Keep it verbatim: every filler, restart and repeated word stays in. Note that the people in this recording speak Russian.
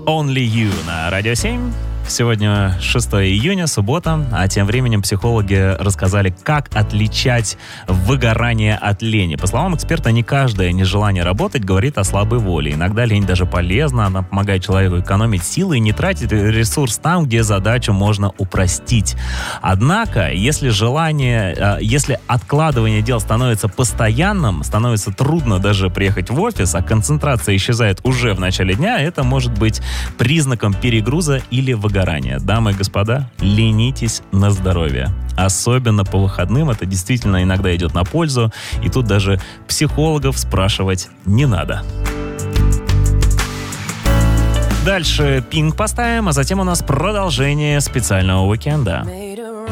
Only You на Радио семь. Сегодня шестое июня, суббота, а тем временем психологи рассказали, как отличать выгорание от лени. По словам эксперта, не каждое нежелание работать говорит о слабой воле. Иногда лень даже полезна, она помогает человеку экономить силы и не тратить ресурс там, где задачу можно упростить. Однако, если желание, если откладывание дел становится постоянным, становится трудно даже приехать в офис, а концентрация исчезает уже в начале дня, это может быть признаком перегруза или выгорания. Дамы и господа, ленитесь на здоровье. Особенно по выходным это действительно иногда идет на пользу. И тут даже психологов спрашивать не надо. Дальше пинг поставим, а затем у нас продолжение специального уикенда.